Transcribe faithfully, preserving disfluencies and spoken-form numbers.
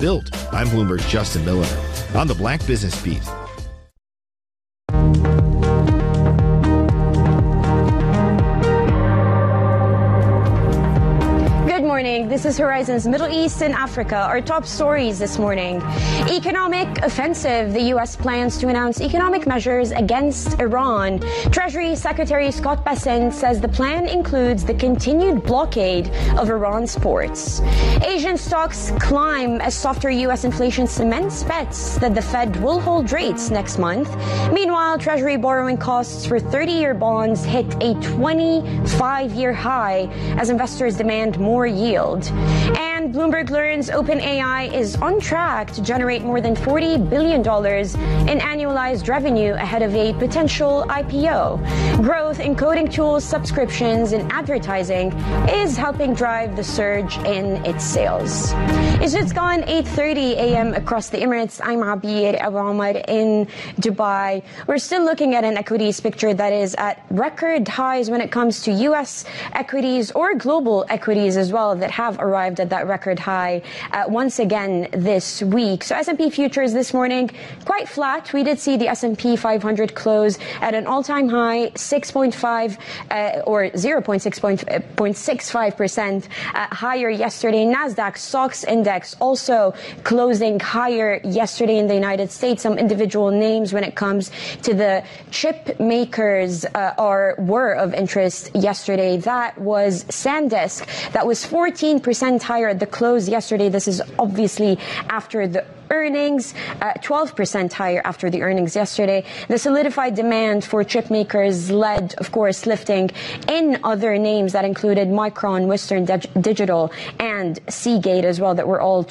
built. I'm Bloomberg's Justin Miller on the Black Business Beat. This is Horizon's Middle East and Africa. Our top stories this morning. Economic offensive. The U S plans to announce economic measures against Iran. Treasury Secretary Scott Bessent says the plan includes the continued blockade of Iran's ports. Asian stocks climb as softer U S inflation cements bets that the Fed will hold rates next month. Meanwhile, Treasury borrowing costs for thirty-year bonds hit a twenty-five-year high as investors demand more yield. And Bloomberg learns OpenAI is on track to generate more than forty billion dollars in annualized revenue ahead of a potential I P O. Growth in coding tools, subscriptions, and advertising is helping drive the surge in its sales. It's just gone eight thirty a.m. across the Emirates. I'm Abir Abu Omar in Dubai. We're still looking at an equities picture that is at record highs when it comes to U S equities or global equities as well that have arrived at that record high uh, once again this week. So S and P futures this morning quite flat. We did see the S and P five hundred close at an all-time high, six point five uh, or zero point six five percent uh, higher yesterday. Nasdaq stocks index also closing higher yesterday in the United States. Some individual names when it comes to the chip makers uh, are were of interest yesterday. That was SanDisk. That was fourteen percent higher at the close yesterday. This is obviously after the earnings, uh, twelve percent higher after the earnings yesterday. The solidified demand for chip makers led, of course, lifting in other names that included Micron, Western Dig- Digital, and Seagate as well that were all